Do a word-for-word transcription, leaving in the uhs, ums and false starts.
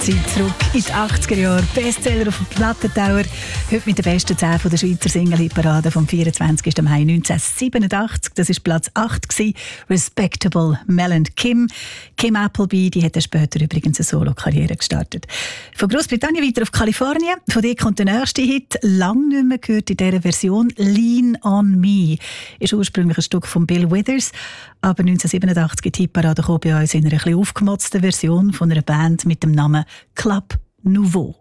Zeit zurück in die achtziger Jahre. Bestseller auf dem Plattentauer. Heute mit den besten zehn von der Schweizer Single-Hit-Parade vom vierundzwanzigsten Mai neunzehnhundertsiebenundachtzig. Das war Platz acht gewesen. Respectable Mel and Kim. Kim Appleby, die hat später übrigens eine Solo-Karriere gestartet. Von Großbritannien weiter auf Kalifornien. Von dort kommt der nächste Hit. Lang nicht mehr gehört in dieser Version. Lean on Me. Ist ursprünglich ein Stück von Bill Withers. Aber neunzehnhundertsiebenundachtzig in die Hitparade kam bei uns in einer etwas aufgemotzten Version von einer Band mit dem Namen Club Nouveau.